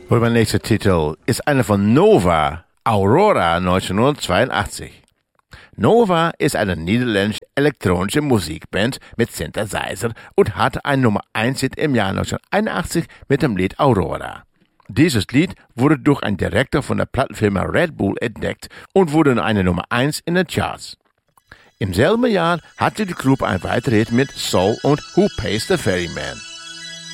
Und mein nächster Titel ist einer von Nova, Aurora 1982. Nova ist eine niederländische elektronische Musikband mit Synthesizer und hatte ein Nummer 1 Hit im Jahr 1981 mit dem Lied Aurora. Dieses Lied wurde durch einen Direktor von der Plattenfirma Red Bull entdeckt und wurde eine Nummer 1 in den Charts. Im selben Jahr hatte die Gruppe ein weiteres Hit mit Soul und Who Pays the Ferryman.